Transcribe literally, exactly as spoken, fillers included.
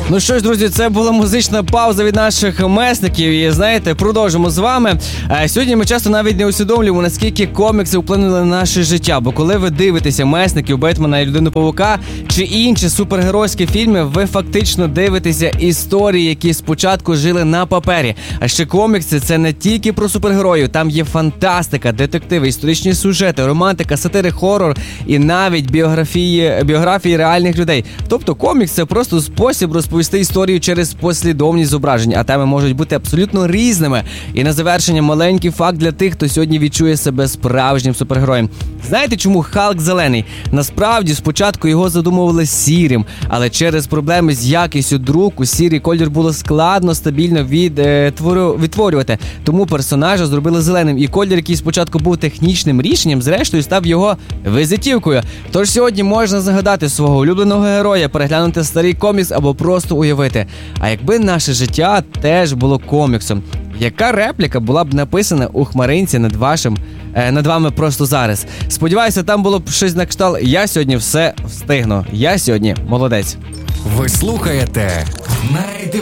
Ну що ж, друзі, це була музична пауза від наших месників. І, знаєте, продовжимо з вами. Сьогодні ми часто навіть не усвідомлюємо, наскільки комікси вплинули на наше життя. Бо коли ви дивитеся месників, Бетмена і Людину-павука чи інші супергеройські фільми, ви фактично дивитеся історії, які спочатку жили на папері. А ще комікси – це не тільки про супергероїв. Там є фантастика, детективи, історичні сюжети, романтика, сатири, хорор і навіть біографії, біографії реальних людей. Тобто комікс – це просто спосіб розповісти історію через послідовність зображень, а теми можуть бути абсолютно різними. І на завершення маленький факт для тих, хто сьогодні відчує себе справжнім супергероєм. Знаєте, чому Халк зелений? Насправді, спочатку його задумували сірим, але через проблеми з якістю друку сірий колір було складно стабільно від, е, творю, відтворювати. Тому персонажа зробили зеленим, і колір, який спочатку був технічним рішенням, зрештою став його визитівкою. Тож сьогодні можна згадати свого улюбленого героя, переглянути старий комікс або просто уявити. А якби наше життя теж було коміксом? Яка репліка була б написана у хмаринці над вашим, е, над вами просто зараз? Сподіваюся, там було б щось на кшталт «Я сьогодні все встигну». Я сьогодні молодець. Ви слухаєте